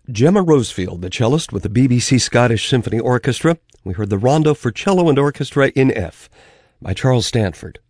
Gemma Rosefield, the cellist with the BBC Scottish Symphony Orchestra. We heard the Rondo for Cello and Orchestra in F by Charles Stanford.